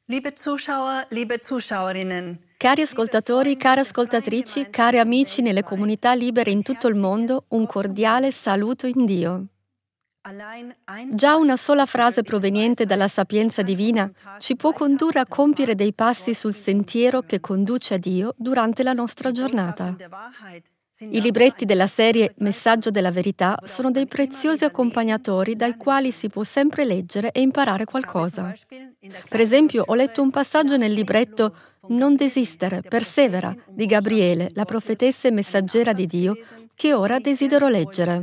Liebe Zuschauer, liebe Zuschauerinnen. Cari ascoltatori, care ascoltatrici, cari amici nelle comunità libere in tutto il mondo, un cordiale saluto in Dio. Già una sola frase proveniente dalla sapienza divina ci può condurre a compiere dei passi sul sentiero che conduce a Dio durante la nostra giornata. I libretti della serie Messaggio della Verità sono dei preziosi accompagnatori dai quali si può sempre leggere e imparare qualcosa. Per esempio, ho letto un passaggio nel libretto Non desistere, persevera di Gabriele, la profetessa e messaggera di Dio, che ora desidero leggere.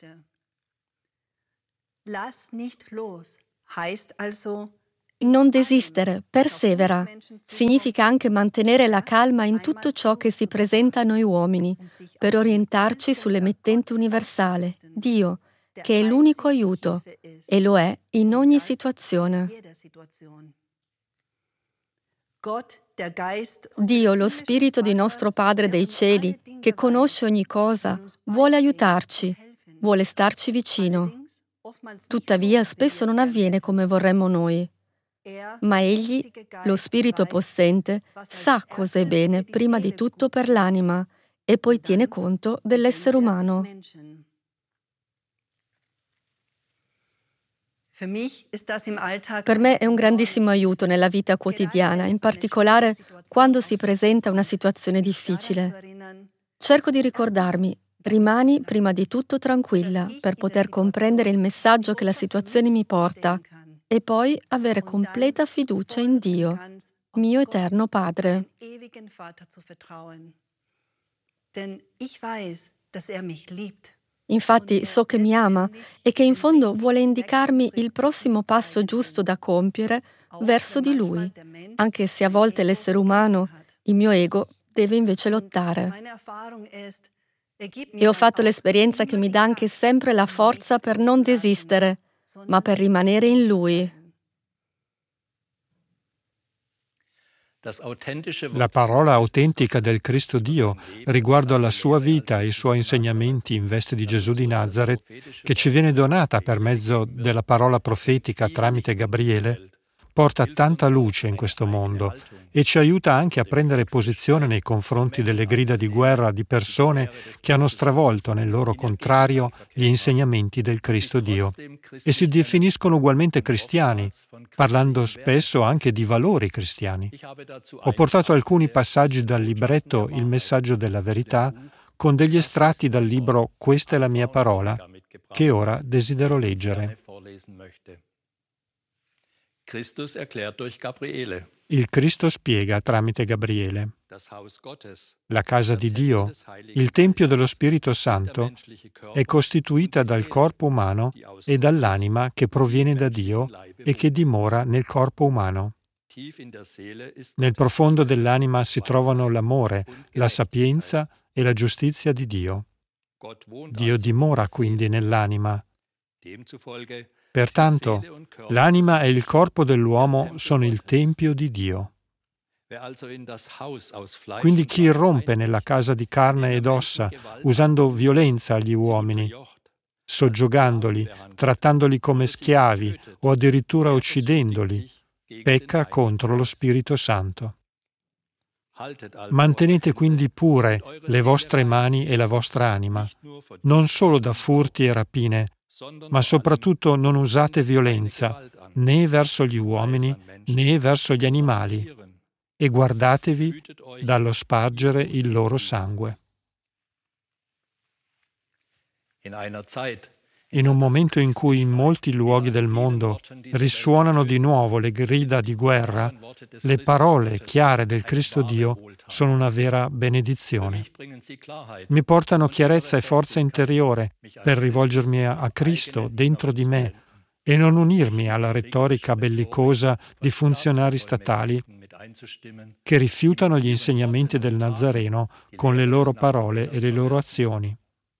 Lass nicht los heißt also Non desistere, persevera. Significa anche mantenere la calma in tutto ciò che si presenta a noi uomini, per orientarci sull'emittente universale, Dio, che è l'unico aiuto, e lo è in ogni situazione. Dio, lo Spirito di nostro Padre dei cieli, che conosce ogni cosa, vuole aiutarci, vuole starci vicino. Tuttavia, spesso non avviene come vorremmo noi. Ma Egli, lo Spirito possente, sa cosa è bene prima di tutto per l'anima e poi tiene conto dell'essere umano. Per me è un grandissimo aiuto nella vita quotidiana, in particolare quando si presenta una situazione difficile. Cerco di ricordarmi: rimani prima di tutto tranquilla per poter comprendere il messaggio che la situazione mi porta e poi avere completa fiducia in Dio, mio eterno Padre. Infatti so che mi ama e che in fondo vuole indicarmi il prossimo passo giusto da compiere verso di Lui, anche se a volte l'essere umano, il mio ego, deve invece lottare. E ho fatto l'esperienza che mi dà anche sempre la forza per non desistere, ma per rimanere in Lui. La parola autentica del Cristo Dio riguardo alla sua vita e i suoi insegnamenti in veste di Gesù di Nazaret, che ci viene donata per mezzo della parola profetica tramite Gabriele, porta tanta luce in questo mondo e ci aiuta anche a prendere posizione nei confronti delle grida di guerra di persone che hanno stravolto nel loro contrario gli insegnamenti del Cristo Dio e si definiscono ugualmente cristiani, parlando spesso anche di valori cristiani. Ho portato alcuni passaggi dal libretto Il messaggio della verità con degli estratti dal libro Questa è la mia parola, che ora desidero leggere. Il Cristo spiega tramite Gabriele. La casa di Dio, il Tempio dello Spirito Santo, è costituita dal corpo umano e dall'anima che proviene da Dio e che dimora nel corpo umano. Nel profondo dell'anima si trovano l'amore, la sapienza e la giustizia di Dio. Dio dimora quindi nell'anima. Pertanto, l'anima e il corpo dell'uomo sono il tempio di Dio. Quindi chi irrompe nella casa di carne ed ossa, usando violenza agli uomini, soggiogandoli, trattandoli come schiavi o addirittura uccidendoli, pecca contro lo Spirito Santo. Mantenete quindi pure le vostre mani e la vostra anima, non solo da furti e rapine, ma soprattutto non usate violenza né verso gli uomini né verso gli animali e guardatevi dallo spargere il loro sangue. In un momento in cui in molti luoghi del mondo risuonano di nuovo le grida di guerra, le parole chiare del Cristo Dio sono una vera benedizione. Mi portano chiarezza e forza interiore per rivolgermi a Cristo dentro di me e non unirmi alla retorica bellicosa di funzionari statali che rifiutano gli insegnamenti del Nazareno con le loro parole e le loro azioni.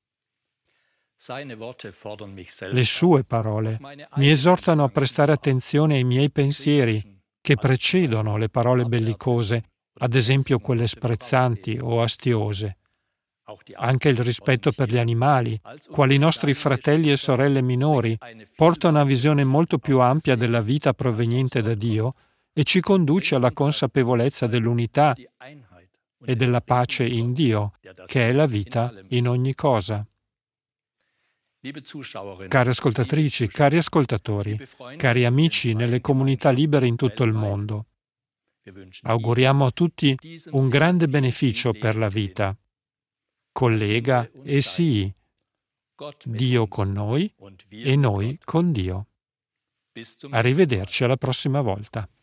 Le sue parole mi esortano a prestare attenzione ai miei pensieri che precedono le parole bellicose, ad esempio quelle sprezzanti o astiose. Anche il rispetto per gli animali, quali nostri fratelli e sorelle minori, porta una visione molto più ampia della vita proveniente da Dio e ci conduce alla consapevolezza dell'unità e della pace in Dio, che è la vita in ogni cosa. Cari ascoltatrici, cari ascoltatori, cari amici nelle comunità libere in tutto il mondo, auguriamo a tutti un grande beneficio per la vita. Collega e sii, Dio con noi e noi con Dio. Arrivederci alla prossima volta.